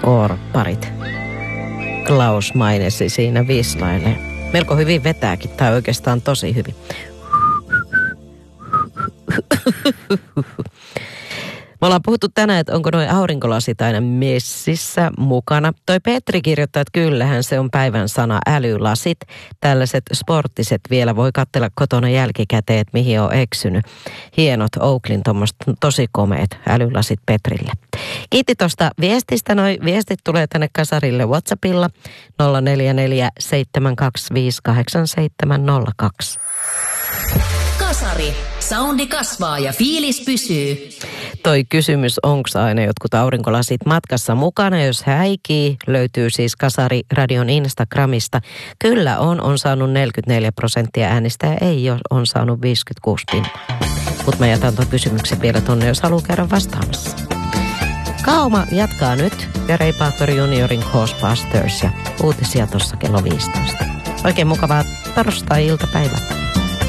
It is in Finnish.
Orpparit. Klaus mainesi siinä vislailee. Melko hyvin vetääkin, tai oikeastaan tosi hyvin. Me ollaan puhuttu tänään, että onko noi aurinkolasit aina messissä mukana. Toi Petri kirjoittaa, että kyllähän se on päivän sana älylasit. Tällaiset sporttiset vielä voi katsella kotona jälkikäteen, että mihin on eksynyt. Hienot Oaklin tuommoiset tosi komeet älylasit Petrille. Kiitti tuosta viestistä. Noi viestit tulee tänne kasarille WhatsAppilla 044 725 8702. Kasari. Soundi kasvaa ja fiilis pysyy. Toi kysymys, onko aina jotkut aurinkolasit matkassa mukana, jos häikii, löytyy siis Kasari Radion Instagramista. Kyllä on saanut 44% äänistä ja ei ole, on saanut 56%. Mutta mä jätän tuon kysymyksen vielä tonne, jos haluaa käydä vastaamassa. Kauma jatkaa nyt ja Reipaattor Juniorin Ghostbusters ja uutisia tuossa kello 15. Oikein mukavaa torstai-iltapäivää.